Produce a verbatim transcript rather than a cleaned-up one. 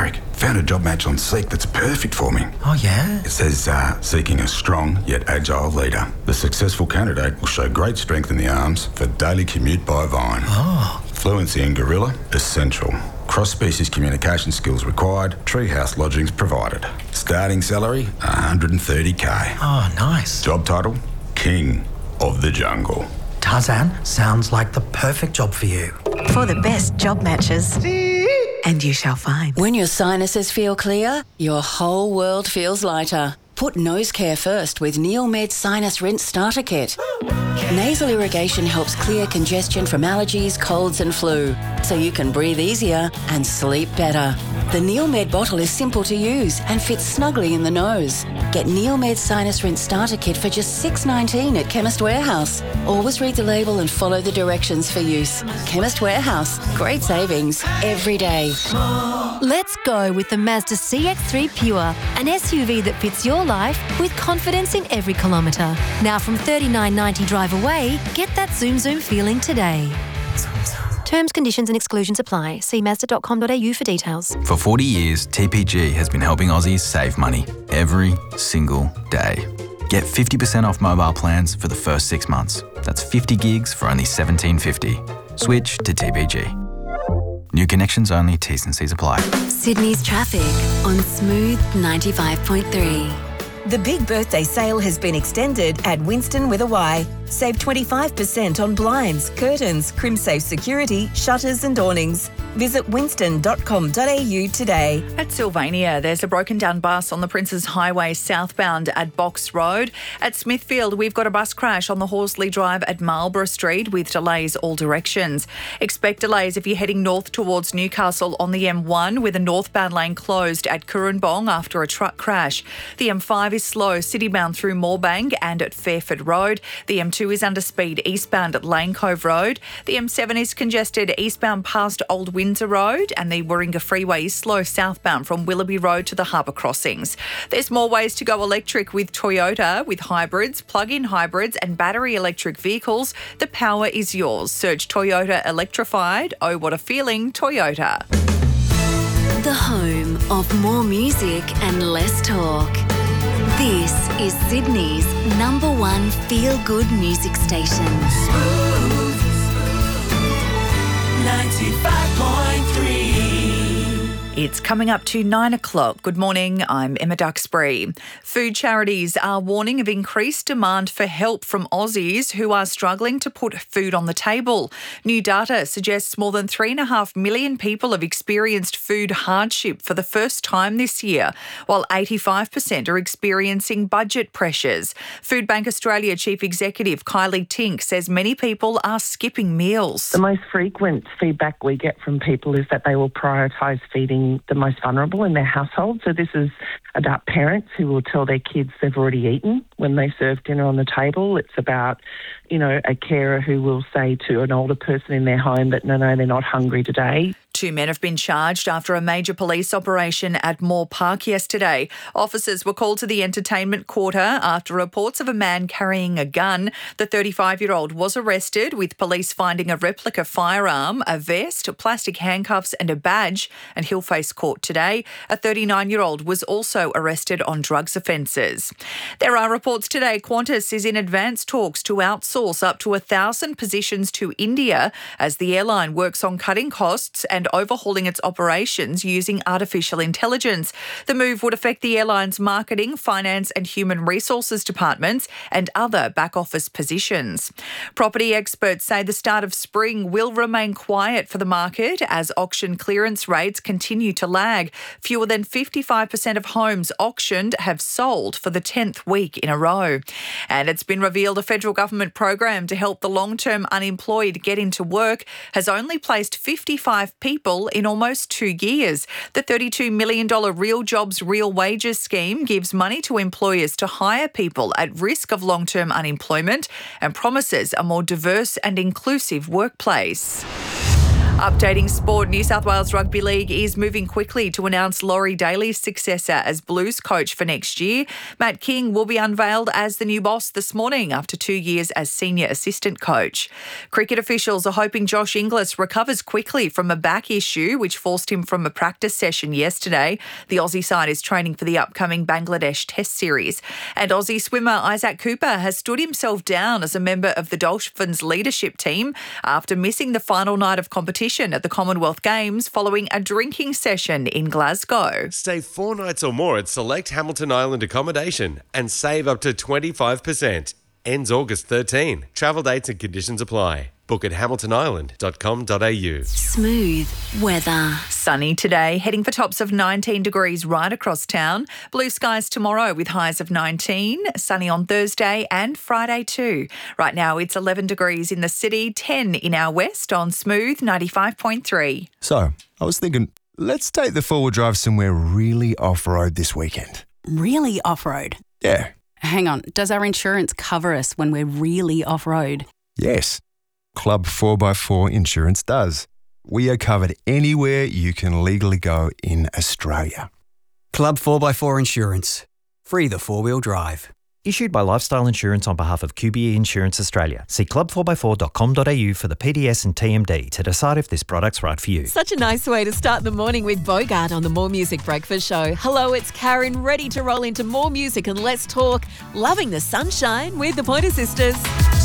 Derek, found a job match on Seek that's perfect for me. Oh, yeah? It says, uh, seeking a strong yet agile leader. The successful candidate will show great strength in the arms for daily commute by Vine. Oh. Fluency in Gorilla, essential. Cross-species communication skills required. Treehouse lodgings provided. Starting salary, one hundred thirty K. Oh, nice. Job title, King of the Jungle. Tarzan, sounds like the perfect job for you. For the best job matches. And you shall find. When your sinuses feel clear, your whole world feels lighter. Put nose care first with Neomed Sinus Rinse Starter Kit. Nasal irrigation helps clear congestion from allergies, colds and flu, so you can breathe easier and sleep better. The Neomed bottle is simple to use and fits snugly in the nose. Get Neomed Sinus Rinse Starter Kit for just six dollars nineteen at Chemist Warehouse. Always read the label and follow the directions for use. Chemist Warehouse. Great savings every day. Let's go with the Mazda C X three Pure, an S U V that fits your life with confidence in every kilometre. Now from thirty-nine ninety drive away, get that zoom zoom feeling today. Terms, conditions and exclusions apply. See mazda dot com dot a u for details. For forty years, T P G has been helping Aussies save money every single day. Get fifty percent off mobile plans for the first six months. That's fifty gigs for only seventeen fifty. Switch to T P G. New connections only, T's and C's apply. Sydney's traffic on Smooth ninety-five point three. The big birthday sale has been extended at Winston with a Y. Save twenty-five percent on blinds, curtains, CrimSafe security, shutters and awnings. Visit winston dot com dot a u today. At Sylvania, there's a broken down bus on the Princes Highway southbound at Box Road. At Smithfield, we've got a bus crash on the Horsley Drive at Marlborough Street with delays all directions. Expect delays if you're heading north towards Newcastle on the M one with a northbound lane closed at Kurrambong after a truck crash. The M five is slow citybound through Moorebank and at Fairford Road. The M two is under speed eastbound at Lane Cove Road. The M seven is congested eastbound past Old Windsor Road, and the Warringah Freeway is slow southbound from Willoughby Road to the Harbour Crossings. There's more ways to go electric with Toyota. With hybrids, plug-in hybrids and battery electric vehicles, the power is yours. Search Toyota Electrified. Oh, what a feeling, Toyota. The home of more music and less talk. This is Sydney's number one feel-good music station. Smooth ninety-five point three. It's coming up to nine o'clock. Good morning, I'm Emma Duxbury. Food charities are warning of increased demand for help from Aussies who are struggling to put food on the table. New data suggests more than three and a half million people have experienced food hardship for the first time this year, while eighty-five percent are experiencing budget pressures. Food Bank Australia Chief Executive Kylie Tink says many people are skipping meals. The most frequent feedback we get from people is that they will prioritise feeding the most vulnerable in their household. So this is about parents who will tell their kids they've already eaten when they serve dinner on the table. It's about, you know, a carer who will say to an older person in their home that, no, no, they're not hungry today. Two men have been charged after a major police operation at Moore Park yesterday. Officers were called to the entertainment quarter after reports of a man carrying a gun. The thirty-five-year-old was arrested, with police finding a replica firearm, a vest, plastic handcuffs and a badge, and he'll face court today. A thirty-nine-year-old was also arrested on drugs offences. There are reports today Qantas is in advanced talks to outsource up to one thousand positions to India as the airline works on cutting costs and overhauling its operations using artificial intelligence. The move would affect the airline's marketing, finance and human resources departments and other back office positions. Property experts say the start of spring will remain quiet for the market as auction clearance rates continue to lag. Fewer than fifty-five percent of homes auctioned have sold for the tenth week in a row. And it's been revealed a federal government program to help the long-term unemployed get into work has only placed fifty-five people in almost two years. The thirty-two million dollars Real Jobs, Real Wages scheme gives money to employers to hire people at risk of long-term unemployment and promises a more diverse and inclusive workplace. Updating sport, New South Wales Rugby League is moving quickly to announce Laurie Daly's successor as Blues coach for next year. Matt King will be unveiled as the new boss this morning after two years as senior assistant coach. Cricket officials are hoping Josh Inglis recovers quickly from a back issue which forced him from a practice session yesterday. The Aussie side is training for the upcoming Bangladesh Test Series. And Aussie swimmer Isaac Cooper has stood himself down as a member of the Dolphins leadership team after missing the final night of competition at the Commonwealth Games following a drinking session in Glasgow. Stay four nights or more at select Hamilton Island accommodation and save up to twenty-five percent. Ends August thirteenth. Travel dates and conditions apply. Book at hamilton island dot com dot a u. Smooth weather. Sunny today, heading for tops of nineteen degrees right across town. Blue skies tomorrow with highs of nineteen. Sunny on Thursday and Friday too. Right now it's eleven degrees in the city, ten in our west on Smooth ninety-five point three. So, I was thinking, let's take the four-wheel drive somewhere really off-road this weekend. Really off-road? Yeah. Hang on, does our insurance cover us when we're really off-road? Yes. Club four by four Insurance does. We are covered anywhere you can legally go in Australia. Club four by four Insurance. Free the four-wheel drive. Issued by Lifestyle Insurance on behalf of Q B E Insurance Australia. See club four by four dot com dot a u for the P D S and T M D to decide if this product's right for you. Such a nice way to start the morning with Bogart on the More Music Breakfast Show. Hello, it's Karen, ready to roll into more music and less talk. Loving the sunshine with the Pointer Sisters.